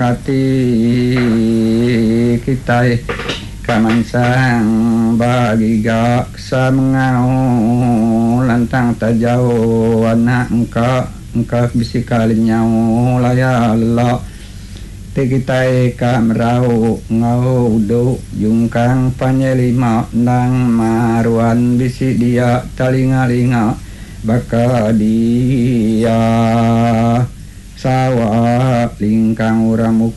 hati kita kamansang bagi gak samengau lantang tajau anak engkau bisi kalinyau laya lelok kita ka merau ngau do jungkang panyelima nang maruan bisi dia talinga-linga baka dia sawa lingkang uramu